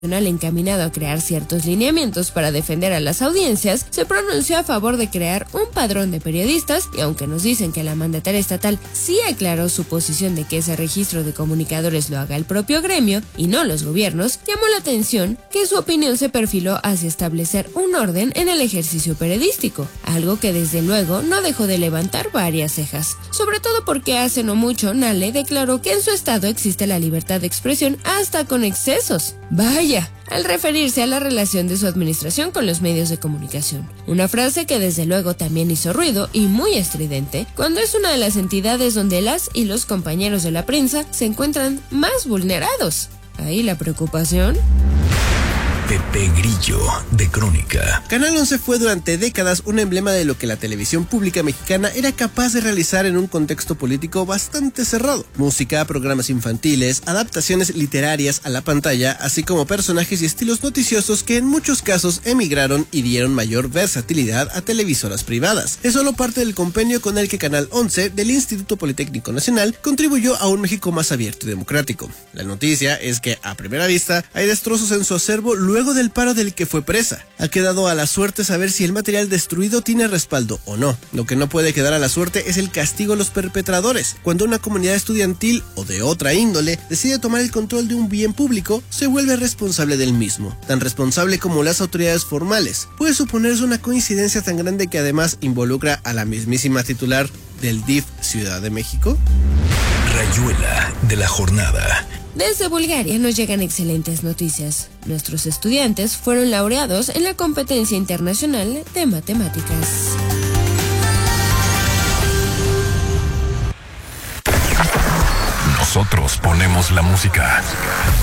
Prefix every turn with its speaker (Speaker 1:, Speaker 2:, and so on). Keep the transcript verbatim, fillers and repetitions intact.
Speaker 1: encaminado a crear ciertos lineamientos para defender a las audiencias, se pronunció a favor de crear un padrón de periodistas y aunque nos dicen que la mandataria estatal sí aclaró su posición de que ese registro de comunicadores lo haga el propio gremio y no los gobiernos, llamó la atención que su opinión se perfiló hacia establecer un orden en el ejercicio periodístico, algo que desde luego no dejó de levantar varias cejas, sobre todo porque hace no mucho Nale declaró que en su estado existe la libertad de expresión hasta con excesos. Vaya, al referirse a la relación de su administración con los medios de comunicación. Una frase que desde luego también hizo ruido y muy estridente cuando es una de las entidades donde las y los compañeros de la prensa se encuentran más vulnerados. ¿Ahí la preocupación?
Speaker 2: Pepe Grillo, de Crónica.
Speaker 3: Canal once fue durante décadas un emblema de lo que la televisión pública mexicana era capaz de realizar en un contexto político bastante cerrado. Música, programas infantiles, adaptaciones literarias a la pantalla, así como personajes y estilos noticiosos que en muchos casos emigraron y dieron mayor versatilidad a televisoras privadas. Es solo parte del compendio con el que Canal once del Instituto Politécnico Nacional contribuyó a un México más abierto y democrático. La noticia es que, a primera vista, hay destrozos en su acervo luego Luego del paro del que fue presa. Ha quedado a la suerte saber si el material destruido tiene respaldo o no. Lo que no puede quedar a la suerte es el castigo a los perpetradores. Cuando una comunidad estudiantil o de otra índole decide tomar el control de un bien público, se vuelve responsable del mismo, tan responsable como las autoridades formales. Puede suponerse una coincidencia tan grande que además involucra a la mismísima titular del D I F Ciudad de México.
Speaker 2: Rayuela de la jornada.
Speaker 1: Desde Bulgaria nos llegan excelentes noticias. Nuestros estudiantes fueron laureados en la competencia internacional de matemáticas.
Speaker 2: Nosotros ponemos la música.